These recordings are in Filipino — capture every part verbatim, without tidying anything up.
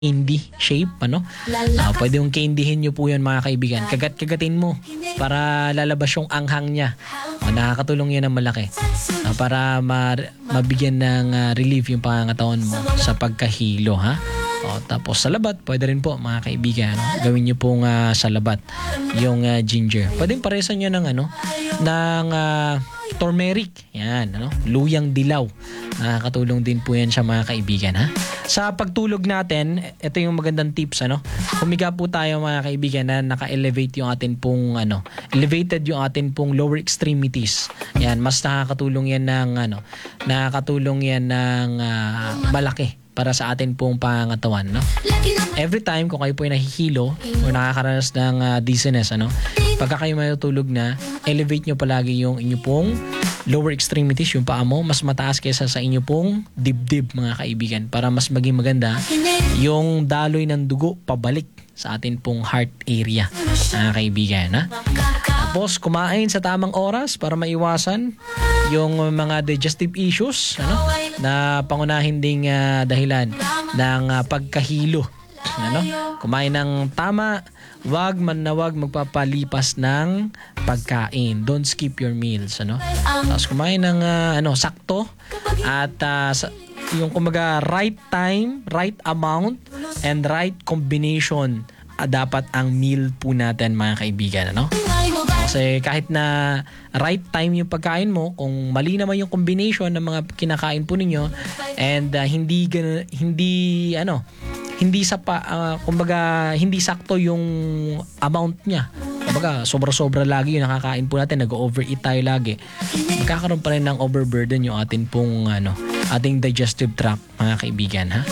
candy shape, ano? Uh, pwede yung candyhin nyo po yan, mga kaibigan. Kagat-kagatin mo para lalabas yung anghang niya. Uh, nakakatulong yan ng malaki. Uh, para ma- mabigyan ng uh, relief yung pangangatawan mo sa pagkahilo, ha? O, tapos sa labat, pwede rin po, mga kaibigan. No? Gawin nyo pong uh, sa labat yung uh, ginger. Pwedeng paresan nyo ng ano, ng uh, turmeric. Yan, ano? Luyang dilaw. Nakakatulong din po yan sa mga kaibigan, ha? Sa pagtulog natin, ito yung magandang tips, ano? Humiga po tayo, mga kaibigan, na naka-elevate yung atin pong ano, elevated yung atin pong lower extremities. Yan, mas nakakatulong yan ng ano, nakakatulong yan ng uh, malaki para sa atin pong pangangatawan, no? Every time kung kayo po ay nahihilo o nakakaranas ng uh, dizziness, ano? Pagka kayo matutulog na, elevate nyo palagi yung inyo pong lower extremities, yung paa mo, mas mataas kaysa sa inyo pong dibdib, mga kaibigan, para mas maging maganda yung daloy ng dugo pabalik sa atin pong heart area, mga kaibigan, ha? Tapos kumain sa tamang oras para maiwasan yung mga digestive issues, ano, na pangunahin ding uh, dahilan ng uh, pagkahilo, ano? Kumain ng tama, wag man na wag magpapalipas ng pagkain. Don't skip your meals, ano? Tapos kumain ng uh, ano, sakto at uh, sa, yung kumaga right time, right amount and right combination uh, dapat ang meal po natin, mga kaibigan, ano? Kasi kahit na right time yung pagkain mo, kung mali naman yung combination ng mga kinakain po ninyo and uh, hindi gana, hindi ano, hindi sa pa, uh, kumbaga hindi sakto yung amount niya. Kumbaga sobra-sobra lagi yung nakakain po natin, nag-overeat tayo lagi. Magkakaroon pa rin ng overburden yung atin pong ano, ating digestive tract, mga kaibigan, ha?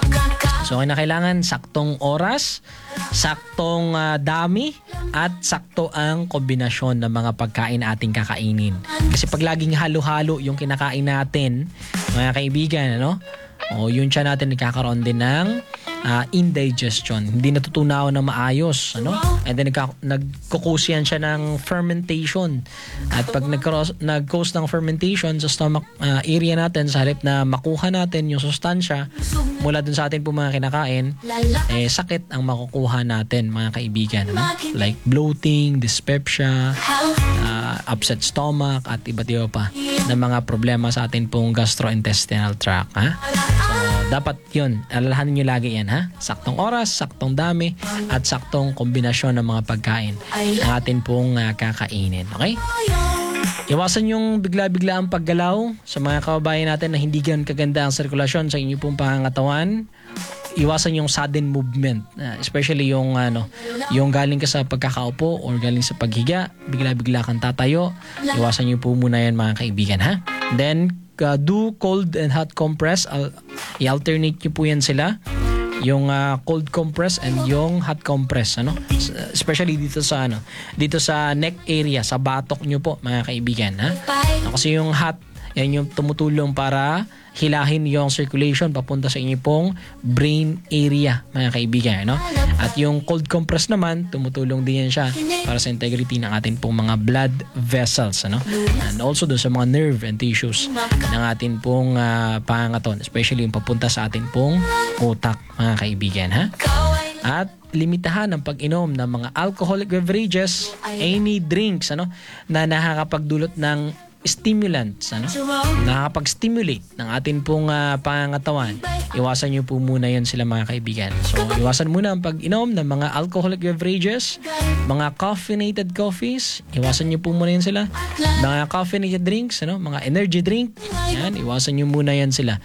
So kailangan saktong oras, saktong uh, dami at sakto ang kombinasyon ng mga pagkain ating kakainin. Kasi pag laging halo-halo yung kinakain natin, mga kaibigan, ano? O yung tiyan natin nagkakaroon din ng uh, indigestion. Hindi natutunaw na maayos, ano? And then nagka- nagkukus yan siya ng fermentation. At pag nag-cause, nag-cause ng fermentation sa stomach uh, area natin, sa halip na makuha natin yung sustansya mula dun sa atin po mga kinakain, eh sakit ang makukuha natin, mga kaibigan, ano? Like bloating, dyspepsia, uh, upset stomach, at iba't iba pa na mga problema sa atin pong gastrointestinal tract, ha? So, dapat yun, alalahanin nyo lagi yan, ha? Saktong oras, saktong dami, at saktong kombinasyon ng mga pagkain ang atin pong uh, kakainin, okay? Iwasan yung bigla-bigla ang paggalaw sa mga kababayan natin na hindi gan kaganda ang sirkulasyon sa inyo pong pangangatawan. Iwasan yung sudden movement, uh, especially yung ano, yung galing ka sa pagkakaupo or galing sa paghiga, bigla-bigla kang tatayo. Iwasan niyo po muna yan, mga kaibigan, ha? Then uh, do cold and hot compress. I'll, i-alternate niyo po yan sila. Yung uh, cold compress and yung hot compress, ano? Especially dito sa ano, dito sa neck area, sa batok niyo po, mga kaibigan, ha? Kasi yung hot, yan yung tumutulong para hilahin yung circulation papunta sa inyo pong brain area, mga kaibigan, no? At yung cold compress naman, tumutulong din yan siya para sa integrity ng ating pong mga blood vessels, ano? And also doon sa mga nerve and tissues ng ating pong uh, pangangatawan, especially yung papunta sa ating pong utak, mga kaibigan, ha? At limitahan ang pag-inom ng mga alcoholic beverages, any drinks, ano, na nakakapagdulot ng stimulants, ano? Nakakapag-stimulate ng atin pong uh, pangangatawan. Iwasan nyo po muna yan sila, mga kaibigan. So, iwasan muna ang pag-inom ng mga alcoholic beverages, mga caffeinated coffees, iwasan nyo po muna yan sila. Mga caffeinated drinks, ano? Mga energy drink, yan, iwasan nyo muna yan sila.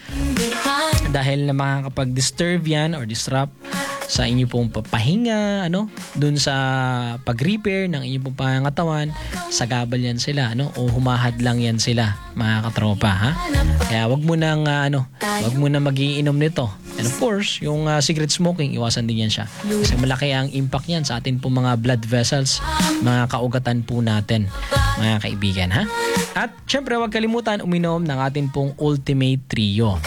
Dahil na makakapag-disturb yan or disrupt sa inyo pong papahinga, ano, dun sa pag-repair ng inyong pong pangangatawan, sagabal yan sila, ano, o humahad lang yan sila, mga katropa, ha? Kaya wag mo nang, uh, ano, wag mo nang magiinom nito. And of course, yung uh, cigarette smoking, iwasan din yan siya. Kasi malaki ang impact yan sa atin pong mga blood vessels, mga kaugatan po natin, mga kaibigan, ha? At syempre, wag kalimutan uminom ng atin pong Ultimate Trio. Ang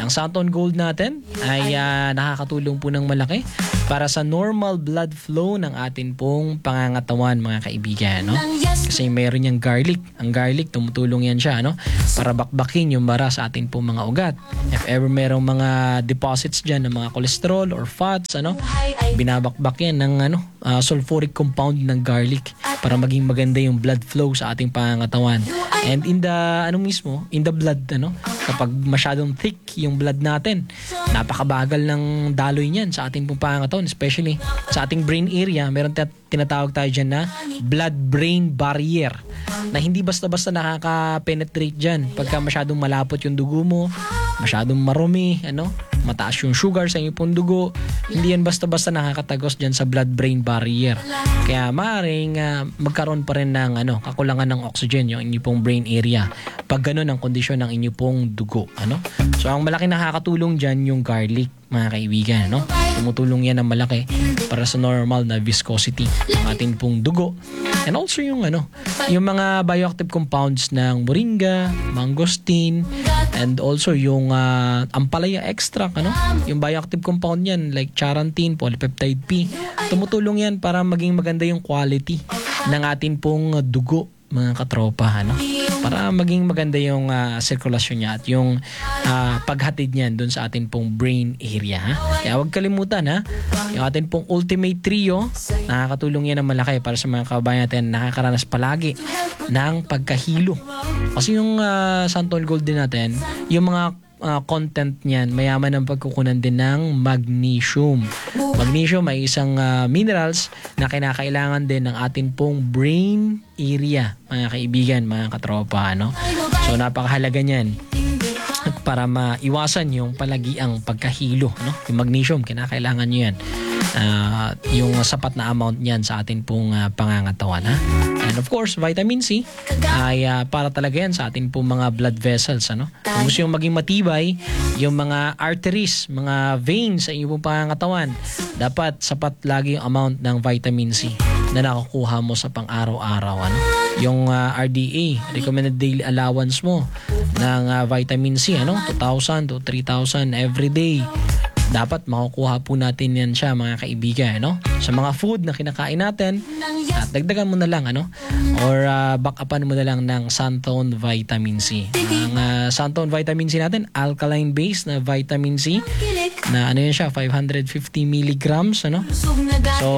Ang Santon Gold natin ay uh, nakakatulong po ng malaki para sa normal blood flow ng atin pong pangangatawan, mga kaibigan, no? Kasi mayroon niyang garlic. Ang garlic, tumutulong yan siya, no? Para bakbakin yung bara sa atin pong mga ugat. If ever mayroong mga deposits dyan ng mga cholesterol or fats, ano, binabakbak yan ng ano, uh, sulfuric compound ng garlic para maging maganda yung blood flow sa ating pangangatawan. And in the, ano mismo, in the blood, ano, kapag masyadong thick yung blood natin, napakabagal ng daloy niyan sa ating pong pangangatawan, especially sa ating brain area. Meron t- tinatawag tayo dyan na blood-brain barrier na hindi basta-basta nakaka-penetrate dyan pagka masyadong malapot yung dugo mo, masyadong marumi, ano, mataas yung sugar sa inyong pong dugo, hindi yan basta-basta nakakatagos dyan sa blood-brain barrier. Kaya maaaring uh, magkaroon pa rin ng ano, kakulangan ng oxygen yung inyong pong brain area pag ganun ang kondisyon ng inyong pong dugo. Ano? So ang malaki nakakatulong dyan yung garlic, mga kaibigan. Ano? Tumutulong yan ng malaki para sa normal na viscosity ng ating pong dugo. And also yung ano, yung mga bioactive compounds ng moringa, mangosteen, and also yung uh, ampalaya extract, ano? Yung bioactive compound yan like charantin, polypeptide P. Tumutulong yan para maging maganda yung quality ng atin pong dugo, mga katropa, ano? Para maging maganda yung uh, sirkulasyon niya at yung uh, paghatid niyan doon sa atin pong brain area. Ha? Kaya huwag kalimutan, ha? Yung atin pong Ultimate Trio, nakakatulong yan ng malaki para sa mga kababayan natin nakakaranas palagi ng pagkahilo. Kasi yung uh, Santon Gold din natin, yung mga uh, content niyan, mayaman ng pagkukunan din ng magnesium. Magnesium ay isang uh, minerals na kinakailangan din ng atin pong brain area, mga kaibigan, mga katropa, no? So napakahalaga niyan para maiwasan yung palagiang pagkahilo, no? Yung magnesium, kinakailangan nyo yan. Uh, yung sapat na amount niyan sa atin pong uh, pangangatawan, ha? And of course, vitamin C ay uh, para talaga yan sa atin pong mga blood vessels, ano? Kung gusto yung maging matibay, yung mga arteries, mga veins sa inyong pong pangangatawan, dapat sapat lagi yung amount ng vitamin C na nakukuha mo sa pang-araw-araw, ano? Yung uh, R D A, recommended daily allowance mo ng uh, vitamin C, ano? two thousand to three thousand every day. Dapat makukuha po natin yan siya, mga kaibigan, no? Sa mga food na kinakain natin, at dagdagan mo na lang, ano? Or uh, back-upan mo na lang ng Santon Vitamin C. Ang uh, Santon Vitamin C natin, alkaline base na vitamin C, na ano yun siya, five hundred fifty milligrams, ano? So,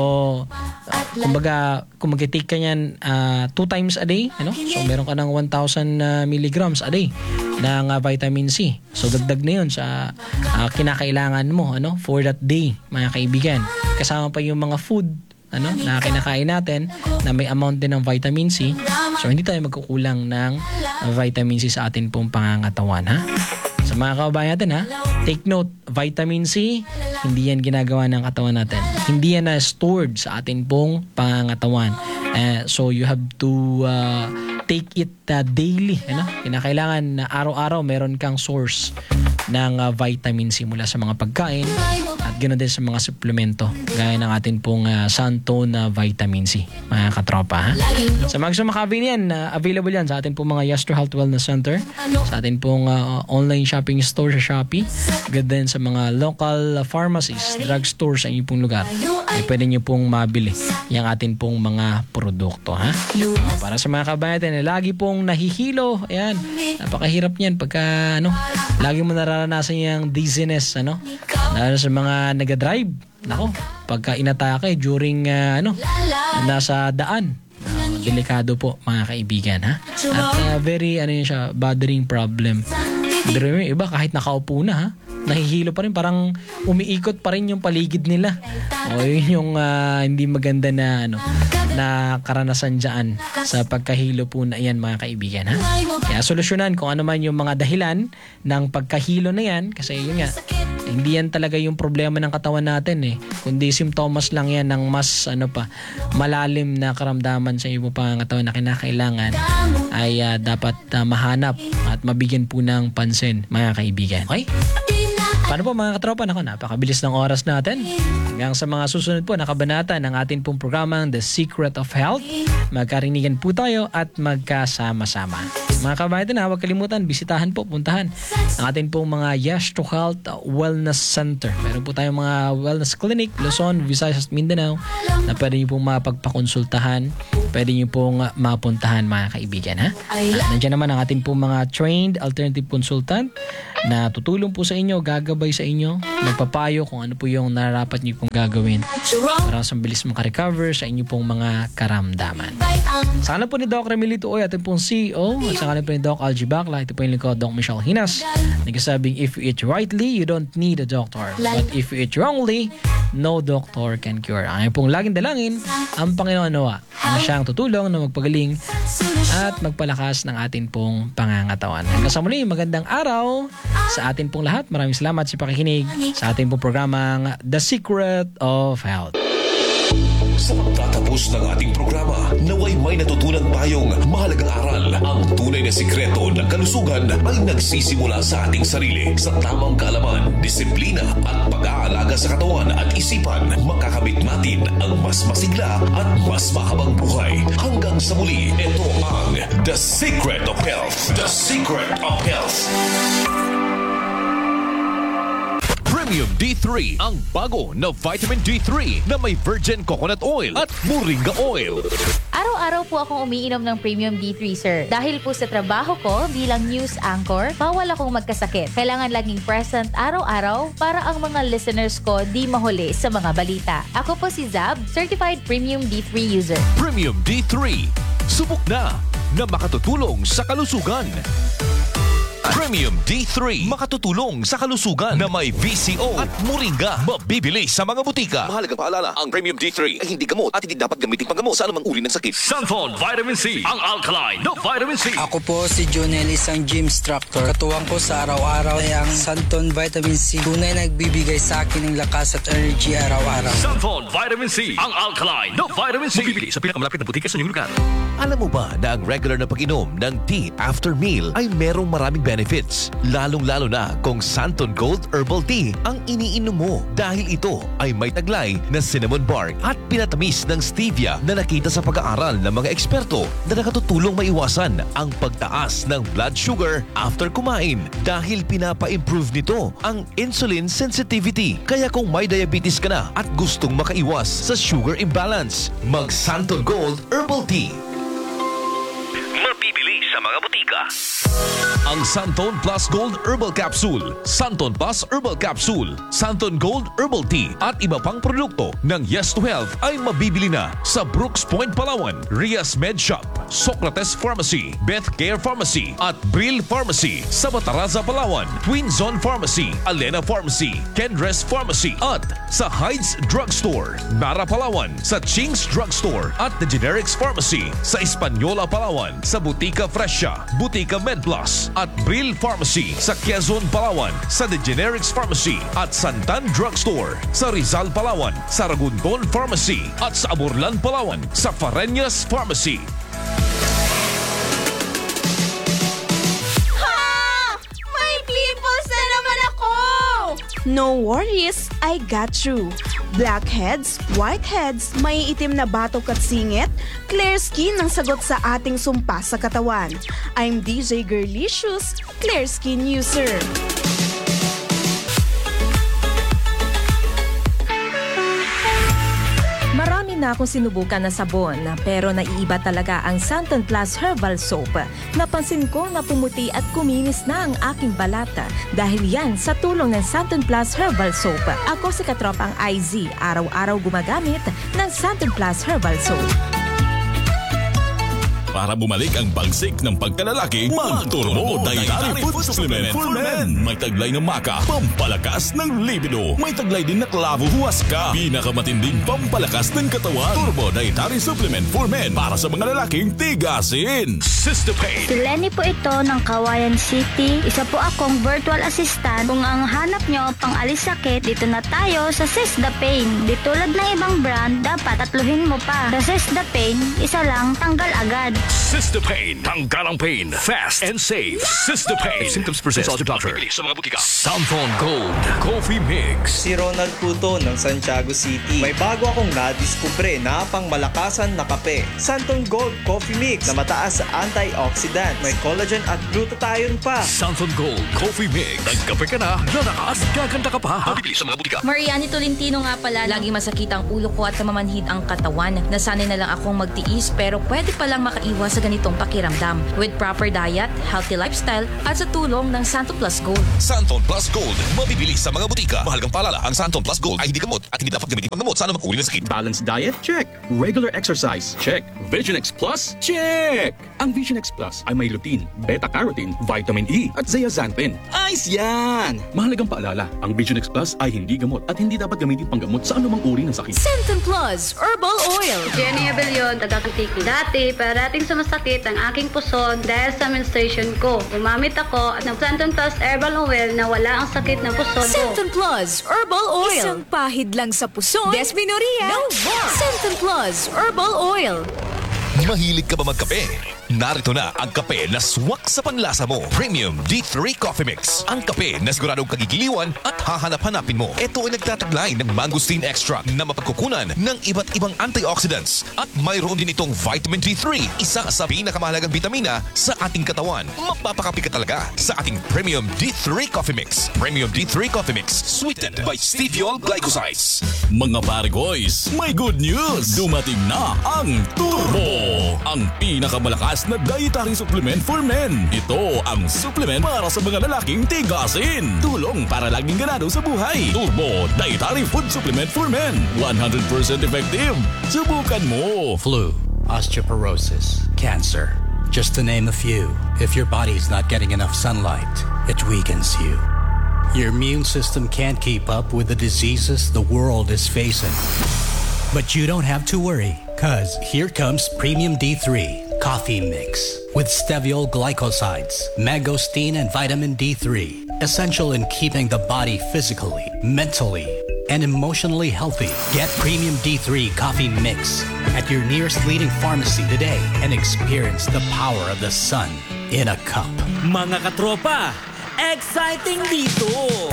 uh, kumbaga, kung mag-take ka yan uh, two times a day, ano? So, meron ka ng one thousand uh, milligrams a day ng uh, vitamin C. So dagdag na 'yon sa uh, kinakailangan mo, ano, for that day, mga kaibigan. Kasama pa yung mga food, ano, na kinakain natin na may amount din ng vitamin C. So hindi tayo magkukulang ng uh, vitamin C sa atin pong pangangatawan, ha? Sa mga kababayan natin, ha, take note, vitamin C, hindi yan ginagawa ng katawan natin. Hindi yan na stored sa atin pong pangangatawan. Uh, so you have to uh, take it uh, daily, ano? Kinakailangan na araw-araw meron kang source ng uh, vitamin C mula sa mga pagkain at ganoon din sa mga suplemento gaya ng atin pong uh, Santon na uh, vitamin C, mga katropa, ha? Sa mga gusto makabili yan, uh, available yan sa atin pong mga Yastro Health Wellness Center, sa atin pong uh, online shopping store sa Shopee, ganoon din sa mga local uh, pharmacies, drugstores sa inyong pong lugar. Ay pwede nyo pong mabili yung atin pong mga produkto, ha? Para sa mga kabayan na lagi pong nahihilo, ayan, napakahirap niyan pagka ano, lagi mo nararanasan yung dizziness, ano, lalo sa mga nagadrive, nako, pagka inatake during uh, ano, nasa daan, uh, delikado po, mga kaibigan, ha? At uh, very ano yun siya, bothering problem. Pero yung iba kahit nakaupo na, ha, nahihilo pa rin, parang umiikot pa rin yung paligid nila. O yun yung uh, hindi maganda na ano, na karanasan dyan sa pagkahilo po na yan, mga kaibigan, ha? Kaya solusyonan kung ano man yung mga dahilan ng pagkahilo na yan, kasi yun nga, hindi yan talaga yung problema ng katawan natin, eh, kundi simptomas lang yan ng mas ano pa, malalim na karamdaman sa iyo pang katawan na kinakailangan ay uh, dapat uh, mahanap at mabigyan po ng pansin, mga kaibigan. Okay? Paano po, mga katropa? Nako, napakabilis ng oras natin. Hanggang sa mga susunod po na kabanata ng atin pong programang The Secret of Health, magkarinigan po tayo at magkasama-sama. Mga kabayan, na huwag kalimutan, bisitahan po, puntahan ang atin pong mga Yes to Health Wellness Center. Meron po tayong mga wellness clinic, Luzon, Visayas at Mindanao, na pwede nyo pong mapagpakonsultahan, pwede nyo pong mapuntahan, mga kaibigan. Ha? At nandiyan naman ang ating pong mga trained alternative consultant na tutulong po sa inyo, gagabay sa inyo, magpapayo kung ano po yung nararapat nyo pong gagawin para sa bilis makarecover sa inyo pong mga karamdaman. Sa kanan po ni Doc Remilito Oy, ating pong C E O, at sa kanan po ni Doc Algie Bacla, ito po yung lingkod, Doc Michelle Hinas, nagsasabing, if you eat rightly, you don't need a doctor. But if you eat wrongly, no doctor can cure. Ang pong laging dalangin, ang Panginoon nawa, ang siyang tutulong na magpagaling at magpalakas ng atin pong pangangatawan. Hanggang sa muli, magandang araw sa atin pong lahat. Maraming salamat sa pakikinig sa ating pong programang The Secret of Health. Sa pagtatapos ng ating programa, naway may natutunan tayong mahalagang aral. Ang tunay na sikreto ng kalusugan ay nagsisimula sa ating sarili. Sa tamang kaalaman, disiplina at pag-aalaga sa katawan at isipan, makakamit natin ang mas masigla at mas mahabang buhay. Hanggang sa muli, ito ang The Secret of Health. The Secret of Health. Premium D three, ang bago na vitamin D three na may virgin coconut oil at moringa oil. Araw-araw po akong umiinom ng Premium D three, sir. Dahil po sa trabaho ko bilang news anchor, bawal akong magkasakit. Kailangan laging present araw-araw para ang mga listeners ko di mahuli sa mga balita. Ako po si Zab, Certified Premium D three user. Premium D three, subok na na makatutulong sa kalusugan. Premium D three, makatutulong sa kalusugan na may V C O at moringa. Mabibili sa mga butika. Mahalagang paalala, ang Premium D three ay hindi gamot at hindi dapat gamitin panggamot sa anumang uri ng sakit. Santon Vitamin C, ang alkaline na vitamin C. Ako po si Jonel, isang gym instructor. Katuwang ko sa araw-araw ay ang Santon Vitamin C. Tunay nagbibigay sa akin ng lakas at energy araw-araw. Santon Vitamin C, ang alkaline na vitamin C. Mabibili sa pinakamalapit na butika sa inyong lugar. Alam mo ba na ang regular na pag-inom ng tea after meal ay merong maraming benefits? Lalong-lalo na kung Santon Gold Herbal Tea ang iniinom mo dahil ito ay may taglay na cinnamon bark at pinatamis ng stevia na nakita sa pag-aaral ng mga eksperto na nakatutulong maiwasan ang pagtaas ng blood sugar after kumain dahil pinapa-improve nito ang insulin sensitivity. Kaya kung may diabetes ka na at gustong makaiwas sa sugar imbalance, mag Santon Gold Herbal Tea. Mabibili sa mga butika. Ang Santon Plus Gold Herbal Capsule, Santon Plus Herbal Capsule, Santon Gold Herbal Tea at iba pang produkto ng Yes to Health ay mabibili na sa Brooks Point Palawan, Rias Med Shop, Socrates Pharmacy, Beth Care Pharmacy at Brill Pharmacy, sa Bataraza Palawan, Twin Zone Pharmacy, Alena Pharmacy, Kendres Pharmacy at sa Heights Drugstore, Nara Palawan, sa Ching's Drugstore at The Generics Pharmacy, sa Española Palawan, sa Butika Fresha, Butika Med Plus at Brill Pharmacy sa Quezon, Palawan, sa The Generics Pharmacy at Santan Drugstore, sa Rizal, Palawan, sa Ragunton Pharmacy at sa Aburlan, Palawan, sa Fareñas Pharmacy. No worries, I got you. Blackheads, whiteheads, may itim na batok at singit, clear skin ang sagot sa ating sumpa sa katawan. I'm D J Girlicious, Clear Skin User. Marami na akong sinubukan na sabon, pero naiiba talaga ang Santon Plus Herbal Soap. Napansin ko na pumuti at kuminis na ang aking balata dahil yan sa tulong ng Santon Plus Herbal Soap. Ako si Katropang I Z, araw-araw gumagamit ng Santon Plus Herbal Soap. Para bumalik ang bagsik ng pagkalalaki, mag-Turbo Dietary Food Supplement for Men. May taglay ng maka, pampalakas ng libido. May taglay din na klavo, huwaska. Pinakamatinding pampalakas ng katawan. Turbo Dietary Supplement for Men para sa mga lalaking tigasin. Sister Pain. Si Lenny po ito ng Kawayan City. Isa po akong virtual assistant. Kung ang hanap nyo pang alis sakit, dito na tayo sa Sister Pain. Di tulad ng ibang brand, dapat tatluhin mo pa. Sa Sister Pain, isa lang, tanggal agad. Cystopain. Tanggal ang pain. Fast and safe. Cystopain. If symptoms persist, consult your doctor. Sa mga butika. Santon Gold Coffee Mix. Si Ronald Puto ng Santiago City. May bago akong nadiskubre na pangmalakasan na kape. Santon Gold Coffee Mix na mataas sa antioxidant. May collagen at glutathione pa. Santon Gold Coffee Mix. Nagkape ka na, lalakas, gaganda ka pa. Mabibili sa mga butika. Mariani Tolentino nga pala, lagi masakit ang ulo ko at namamanhid ang katawan. Nasanay na lang akong magtiis pero pwede palang makaiwas sa ganitong pakiramdam. With proper diet, healthy lifestyle at sa tulong ng Santon Plus Gold. Santon Plus Gold. Mabibili sa mga butika. Mahalagang paalala, ang Santon Plus Gold ay hindi gamot at hindi dapat gamitin panggamot sa anumang uri ng sakit. Balanced diet? Check. Regular exercise? Check. Vision X Plus? Check. Ang Vision X Plus ay may lutein, beta-carotene, vitamin E at zeaxanthin. Ayos yan! Mahalagang paalala, ang Vision X Plus ay hindi gamot at hindi dapat gamitin panggamot sa anumang uri ng sakit. Santon Plus Herbal Oil. Jenny Abellion, taga-Kutiki. Dati, parating sumasakit ang aking puson dahil sa menstruation ko. Gumamit ako ng Santon Plus Herbal Oil na wala ang sakit ng puson ko. Santon Plus Herbal Oil. Isang pahid lang sa puson. Desminorrhea. No more. Santon Plus Herbal Oil. Mahilig ka ba magkape? Narito na ang kape na swak sa panlasa mo. Premium D three Coffee Mix. Ang kape na siguradong kagigiliwan at hahanap-hanapin mo. Ito ay nagtataglay ng mangosteen extract na mapagkukunan ng iba't ibang antioxidants. At mayroon din itong vitamin D three, isa sa pinakamahalagang vitamina sa ating katawan. Mapapakapi ka talaga sa ating Premium D three Coffee Mix. Premium D three Coffee Mix. Sweetened by stevia glycosides. Mga pare boys, may good news! Dumating na ang Turbo! Ang pinakamalakas na dietary supplement for men. Ito ang supplement para sa mga lalaking tigasin. Tulong para laging ganado sa buhay. Turbo Dietary Food Supplement for Men. one hundred percent effective. Subukan mo. Flu, osteoporosis, cancer. Just to name a few. If your body's not getting enough sunlight, it weakens you. Your immune system can't keep up with the diseases the world is facing. But you don't have to worry, cause here comes Premium D three Coffee Mix with steviol glycosides, mangosteen and vitamin D three, essential in keeping the body physically, mentally, and emotionally healthy. Get Premium D three Coffee Mix at your nearest leading pharmacy today and experience the power of the sun in a cup. Mga katropa, exciting dito!